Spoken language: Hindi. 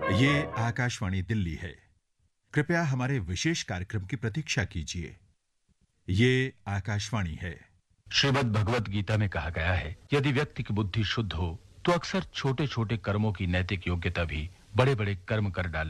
ये आकाशवाणी दिल्ली है। कृपया हमारे विशेष कार्यक्रम की प्रतीक्षा कीजिए। ये आकाशवाणी है। श्रीमद् भगवत गीता में कहा गया है, यदि व्यक्ति की बुद्धि शुद्ध हो तो अक्सर छोटे छोटे कर्मों की नैतिक योग्यता भी बड़े बड़े कर्म कर डाले।